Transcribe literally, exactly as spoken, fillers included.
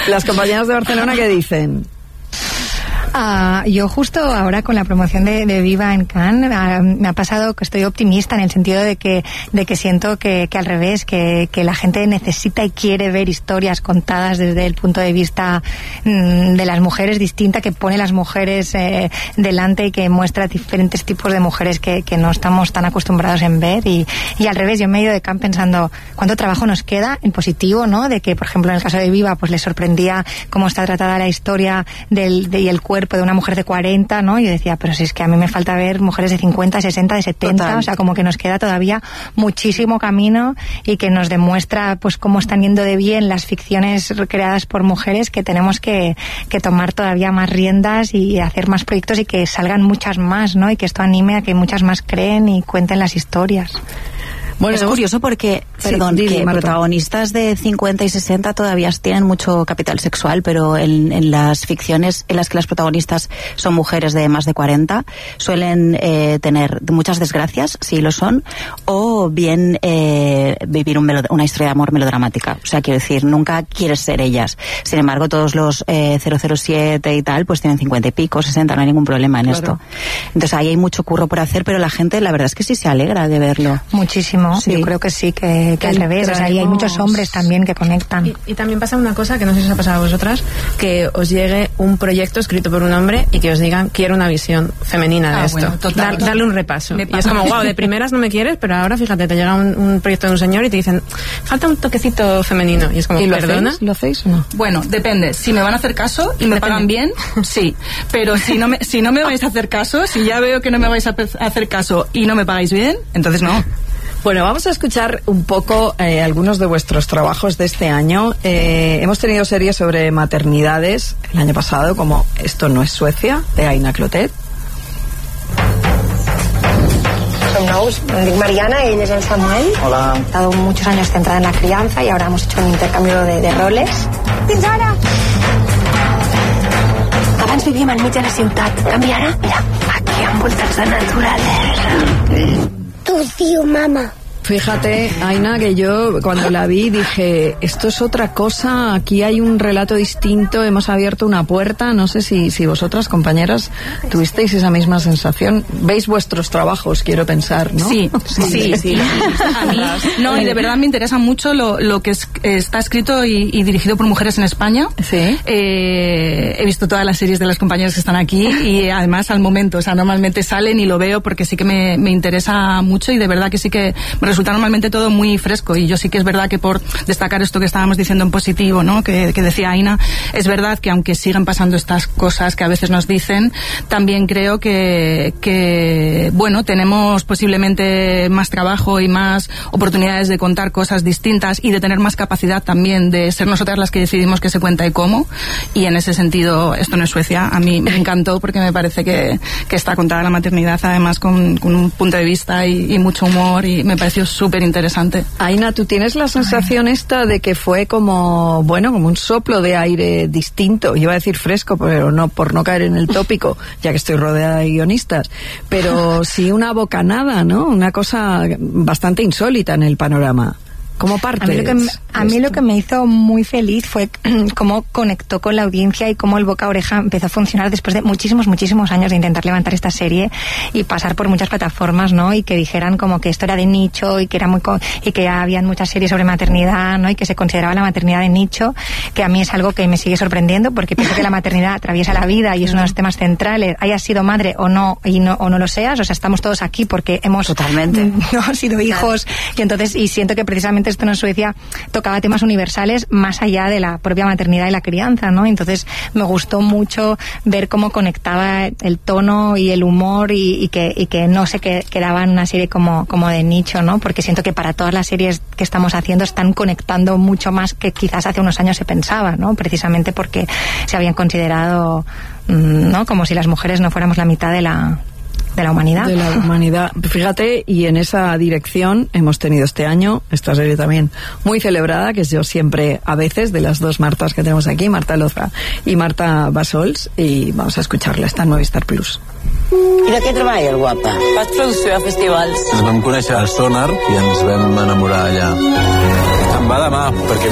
Las compañeras de Barcelona, ¿qué dicen? Uh, yo justo ahora con la promoción de, de Viva en Cannes uh, me ha pasado que estoy optimista en el sentido de que de que siento que, que al revés, que, que la gente necesita y quiere ver historias contadas desde el punto de vista mm, de las mujeres, distinta, que pone las mujeres eh, delante y que muestra diferentes tipos de mujeres que, que no estamos tan acostumbrados en ver y, y al revés, yo me he ido de Cannes pensando cuánto trabajo nos queda en positivo, ¿no? De que por ejemplo en el caso de Viva pues les sorprendía cómo está tratada la historia del, de, y el cuerpo de una mujer de cuarenta, ¿no? Yo decía, pero si es que a mí me falta ver mujeres de cincuenta, sesenta, de setenta, total. O sea, como que nos queda todavía muchísimo camino y que nos demuestra pues cómo están yendo de bien las ficciones creadas por mujeres, que tenemos que, que tomar todavía más riendas y hacer más proyectos y que salgan muchas más, ¿no? Y que esto anime a que muchas más creen y cuenten las historias. Bueno, es curioso porque, perdón, sí, que Marta. Protagonistas de cincuenta y sesenta todavía tienen mucho capital sexual, pero en, en las ficciones en las que las protagonistas son mujeres de más de cuarenta suelen eh, tener muchas desgracias, si lo son, o bien eh, vivir un melod- una historia de amor melodramática. O sea, quiero decir, nunca quieres ser ellas. Sin embargo, todos los eh, cero cero siete y tal, pues tienen cincuenta y pico, sesenta, no hay ningún problema en claro. esto. Entonces ahí hay mucho curro por hacer, pero la gente, la verdad es que sí se alegra de verlo. Muchísimo. Sí. Yo creo que sí, que, que al revés, o sea, y hay muchos hombres también que conectan. Y, y también pasa una cosa que no sé si os ha pasado a vosotras, que os llegue un proyecto escrito por un hombre y que os digan, quiero una visión femenina de ah, esto. Bueno, total, Dar, total. Darle un repaso. Y es como, wow, de primeras no me quieres, pero ahora fíjate, te llega un, un proyecto de un señor y te dicen, falta un toquecito femenino. Y es como, ¿y lo ¿perdona? Hacéis? ¿Lo hacéis o no? Bueno, depende. Si me van a hacer caso y me depende. Pagan bien, sí. Pero si no, me, si no me vais a hacer caso, si ya veo que no me vais a hacer caso y no me pagáis bien, entonces no. Bueno, vamos a escuchar un poco eh, algunos de vuestros trabajos de este año. Eh, hemos tenido series sobre maternidades el año pasado, como Esto no es Suecia, de Aina Clotet. Som nous, em dic Mariana, ell és el Samuel. Hola. He estado muchos años centrada en la crianza y ahora hemos hecho un intercambio de, de roles. Fins ara! Abans vivíem al mig de la ciutat. Canvi ara, mira, aquí envoltats de naturalesa. Tu diu, mama. Fíjate, Aina, que yo cuando la vi dije, esto es otra cosa, aquí hay un relato distinto, hemos abierto una puerta. No sé si, si vosotras, compañeras, tuvisteis esa misma sensación. Veis vuestros trabajos, quiero pensar, ¿no? Sí, sí, sí. sí. A mí, no, y de verdad me interesa mucho lo, lo que es, está escrito y, y dirigido por mujeres en España. Sí. Eh, he visto todas las series de las compañeras que están aquí y además al momento, o sea, normalmente salen y lo veo porque sí que me, me interesa mucho y de verdad que sí que me resulta normalmente todo muy fresco y yo sí que es verdad que por destacar esto que estábamos diciendo en positivo, ¿no? Que, que decía Aina, es verdad que aunque sigan pasando estas cosas que a veces nos dicen, también creo que, que bueno, tenemos posiblemente más trabajo y más oportunidades de contar cosas distintas y de tener más capacidad también de ser nosotras las que decidimos qué se cuenta y cómo, y en ese sentido Esto no es Suecia a mí me encantó porque me parece que, que está contada la maternidad además con, con un punto de vista y, y mucho humor y me pareció súper interesante. Aina, ¿tú tienes la sensación esta de que fue como, bueno, como un soplo de aire distinto? Iba a decir fresco, pero no, por no caer en el tópico, ya que estoy rodeada de guionistas, pero sí una bocanada, ¿no? Una cosa bastante insólita en el panorama. ¿Cómo parte? A mí, lo que, a mí lo que me hizo muy feliz fue cómo conectó con la audiencia y cómo el boca a oreja empezó a funcionar después de muchísimos, muchísimos años de intentar levantar esta serie y pasar por muchas plataformas, ¿no? Y que dijeran como que esto era de nicho y que era muy co- y que habían muchas series sobre maternidad, ¿no? Y que se consideraba la maternidad de nicho, que a mí es algo que me sigue sorprendiendo porque pienso que la maternidad atraviesa la vida y es uno de los temas centrales, hayas sido madre o no y no o no lo seas, o sea, estamos todos aquí porque hemos totalmente no sido hijos y entonces y siento que precisamente Esto en Suecia tocaba temas universales más allá de la propia maternidad y la crianza, ¿no? Entonces me gustó mucho ver cómo conectaba el tono y el humor y, y que y que no se que, quedaba en una serie como, como de nicho, ¿no? Porque siento que para todas las series que estamos haciendo están conectando mucho más que quizás hace unos años se pensaba, ¿no? Precisamente porque se habían considerado, ¿no? Como si las mujeres no fuéramos la mitad de la de la humanidad. De la humanidad. Fíjate, y en esa dirección hemos tenido este año esta serie también muy celebrada, que es Yo siempre a veces, de las dos Martas que tenemos aquí, Marta Loza y Marta Bassols, y vamos a escucharla, está en Movistar Plus. I de què treballes, guapa? Faig producció a festivals. Ens vam conèixer al Sonar i ens vam enamorar allà. Em va demà, perquè